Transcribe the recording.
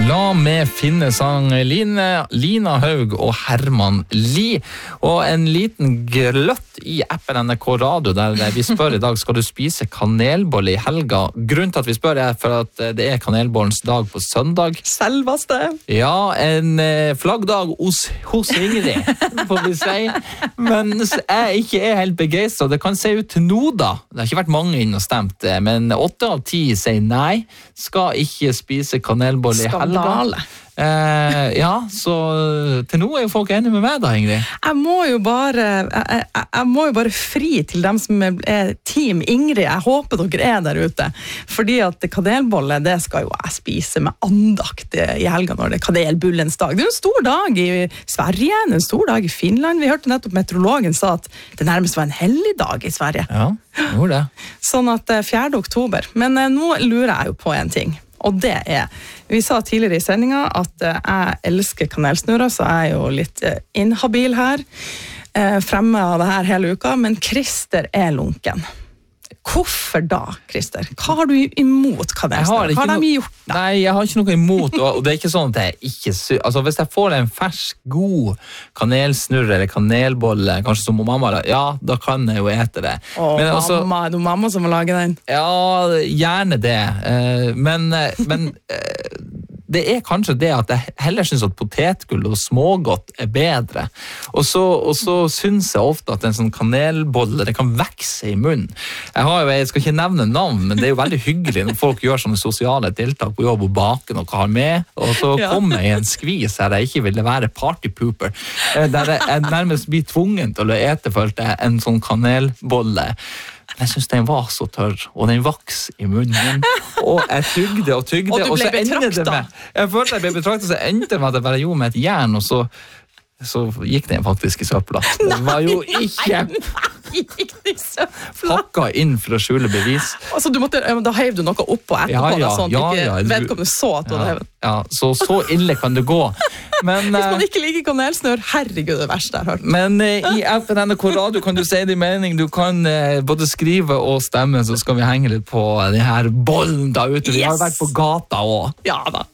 La meg finne sang Lina Haug og Herman Lie. Og en liten gløtt i appen NRK Radio der vi spør i dag, skal du spise kanelbolle i helga? Grunnen til at vi spør er for at det er kanelbollens dag på søndag. Selveste. Ja, en flaggdag hos Ingrid, får vi si. Men jeg ikke er helt begeistret. Det kan se ut til nå da. Det har ikke vært mange inn og stemt, men 8 av 10 sier nei. Skal ikke spise kanelbolle i helga. Ja, så til nå er jo folk enige med meg da, Ingrid. Jeg må jo bare fri til dem som er team Ingrid. Jeg håper dere er der ute. Fordi at kanelbolle, det skal jo jeg spise med andakt i helga når det er kanelbullens dag. Det er en stor dag i Sverige, en stor dag i Finland. Vi hørte nettopp meteorologen sa at det nærmest var en hellig dag i Sverige. Ja, det gjorde det. Sånn at 4. oktober. Men nå lurer jeg jo på en ting. Og det er, vi sa tidligere i sendinga at jeg elsker kanelsnurrer, så jeg er jo litt inhabil her, fremme av det her hele uka, men Christer er lunken. Hvorfor da, Christer? Hva har du imot kanelsnurrer? Hva har de gjort da? Nei, jeg har ikke noe imot, og det er ikke sånn at jeg ikke... Altså, hvis jeg får en fersk, god kanelsnurre eller kanelbolle, kanskje som mamma, ja, da kan jeg jo ete det. Men altså, mamma, er det mamma som må lage den? Ja, gjerne det. Men det er kanskje det at jeg heller synes at potetgull og smågodt er bedre. Og så synes jeg ofte at en sånn kanelbolle, det kan vekse i munnen. Jeg skal ikke nevne navn, men det er jo veldig hyggelig når folk gjør sånne sosiale tiltak på jobb og baker noe har med, og så kommer jeg i en skvis her jeg ikke ville være partypooper, der jeg nærmest blir tvungen til å ete en sånn kanelbolle. Men jeg synes den var så tørr, og den vaks i munnen, og jeg tygde og tygde, og du ble betraktet. Jeg følte jeg ble betraktet, så endte med at jeg bare gjorde med et jern, og så gikk den faktisk i søpla. Det var jo ikke pakka inn for å skjule bevis. Altså, da heiv du noe opp på etterpå, sånn at ikke vedkommende så at du hadde hevet. Ja, så ille kan det gå. Men, hvis man ikke liker kanelsnurr, herregud, det verste jeg har hørt. Men i appen NRK Radio kan du si din mening, du kan både skrive og stemme, så skal vi henge litt på denne bollen da ute. Vi har vært på gata også. Ja da.